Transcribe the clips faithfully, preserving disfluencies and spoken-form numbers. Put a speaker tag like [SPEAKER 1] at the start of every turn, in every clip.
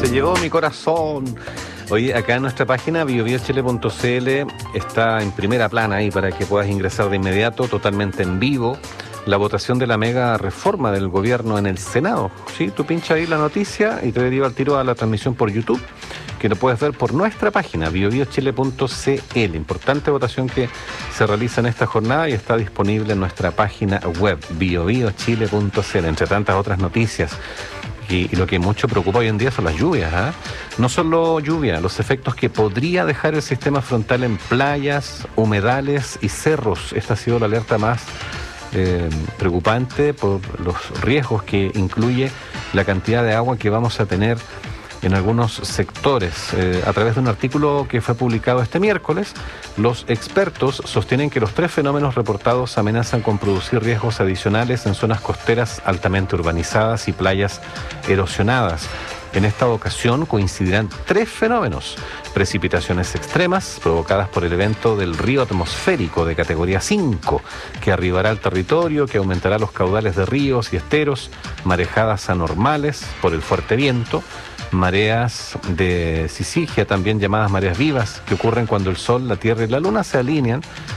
[SPEAKER 1] Se llegó mi corazón. Oye, acá en nuestra página bio bio chile punto c l está en primera plana ahí para que puedas ingresar de inmediato, totalmente en vivo, la votación de la mega reforma del gobierno en el Senado. Sí, tú pinchas ahí la noticia y te deriva al tiro a la transmisión por YouTube, que lo puedes ver por nuestra página bio bio chile punto c l. Importante votación que se realiza en esta jornada y está disponible en nuestra página web bio bio chile punto c l, entre tantas otras noticias. Y, y lo que mucho preocupa hoy en día son las lluvias, ¿eh? No solo lluvia, los efectos que podría dejar el sistema frontal en playas, humedales y cerros. Esta ha sido la alerta más eh, preocupante por los riesgos que incluye la cantidad de agua que vamos a tener en algunos sectores. Eh, a través de un artículo que fue publicado este miércoles, los expertos sostienen que los tres fenómenos reportados amenazan con producir riesgos adicionales en zonas costeras altamente urbanizadas y playas erosionadas. En esta ocasión coincidirán tres fenómenos: precipitaciones extremas provocadas por el evento del río atmosférico de categoría cinco, que arribará al territorio, que aumentará los caudales de ríos y esteros, marejadas anormales por el fuerte viento, mareas de sisigia, también llamadas mareas vivas, que ocurren cuando el Sol, la Tierra y la Luna se alinean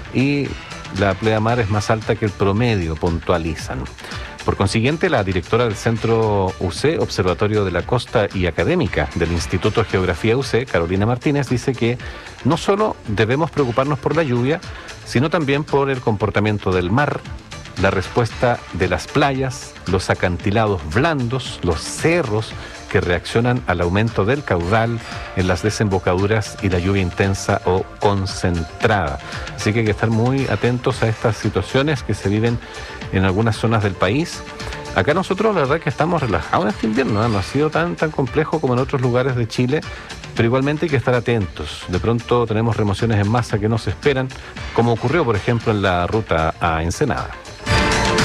[SPEAKER 1] y la pleamar es más alta que el promedio, puntualizan. Por consiguiente, la directora del Centro U C, Observatorio de la Costa y Académica del Instituto Geografía U C, Carolina Martínez, dice que no solo debemos preocuparnos por la lluvia, sino también por el comportamiento del mar, la respuesta de las playas, los acantilados blandos, los cerros que reaccionan al aumento del caudal en las desembocaduras y la lluvia intensa o concentrada. Así que hay que estar muy atentos a estas situaciones que se viven en algunas zonas del país. Acá nosotros la verdad que estamos relajados en este invierno, ¿eh? No ha sido tan, tan complejo como en otros lugares de Chile, pero igualmente hay que estar atentos. De pronto tenemos remociones en masa que no se esperan, como ocurrió por ejemplo en la ruta a Ensenada.